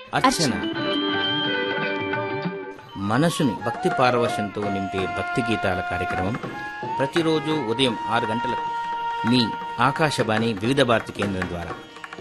అర్చన మనసుని భక్తి పారవశ్యంతో నింపే భక్తి గీతాల కార్యక్రమం ప్రతిరోజు ఉదయం 6 గంటలకు మీ ఆకాశవాణి వివిధ భారతి కేంద్రం ద్వారా.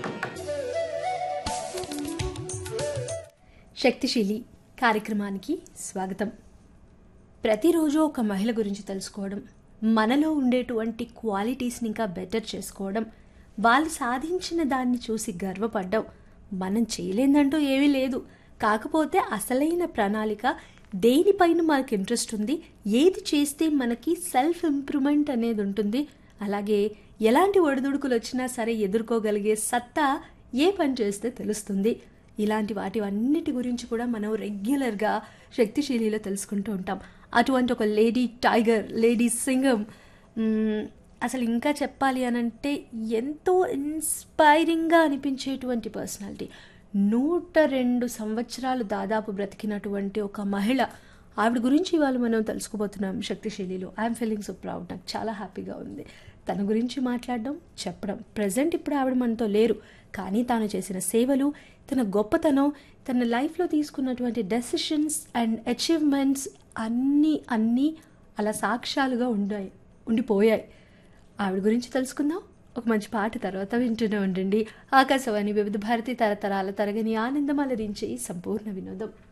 శక్తిశీలి కార్యక్రమానికి స్వాగతం. ప్రతిరోజు ఒక మహిళ గురించి తెలుసుకోవడం, మనలో ఉండేటువంటి క్వాలిటీస్ని ఇంకా బెటర్ చేసుకోవడం, వాళ్ళు సాధించిన దాన్ని చూసి గర్వపడ్డం. మనం చేయలేదంటూ ఏమీ లేదు, కాకపోతే అసలైన ప్రణాళిక, దేనిపైన మనకు ఇంట్రెస్ట్ ఉంది, ఏది చేస్తే మనకి సెల్ఫ్ ఇంప్రూవ్మెంట్ అనేది ఉంటుంది, అలాగే ఎలాంటి ఒడిదుడుకులు వచ్చినా సరే ఎదుర్కోగలిగే సత్తా ఏ పని చేస్తే తెలుస్తుంది. ఇలాంటి వాటివన్నిటి గురించి కూడా మనం రెగ్యులర్గా శక్తిశీలిలో తెలుసుకుంటూ ఉంటాం. అటువంటి ఒక లేడీ టైగర్, లేడీ సింగం, అసలు ఇంకా చెప్పాలి అనంటే ఎంతో ఇన్స్పైరింగ్గా అనిపించేటువంటి పర్సనాలిటీ. 102 సంవత్సరాలు దాదాపు బ్రతికినటువంటి ఒక మహిళ, ఆవిడ గురించి ఇవాళ మనం తెలుసుకోబోతున్నాం శక్తిశీలిలో. I'm feeling so proud. నాకు చాలా హ్యాపీగా ఉంది తన గురించి మాట్లాడడం, చెప్పడం. ప్రజెంట్ ఇప్పుడు ఆవిడ మనతో లేరు, కానీ తాను చేసిన సేవలు, తన గొప్పతనం, తన లైఫ్లో తీసుకున్నటువంటి డెసిషన్స్ అండ్ అచీవ్మెంట్స్ అన్నీ అలా సాక్ష్యాలుగా ఉండిపోయాయి. ఆవిడ గురించి తెలుసుకుందాం ఒక మంచి పాట తర్వాత. వింటూనే ఉండండి ఆకాశవాణి వివిధ భారతి, తరతరాల తరగని ఆనందం అలరించే సంపూర్ణ వినోదం.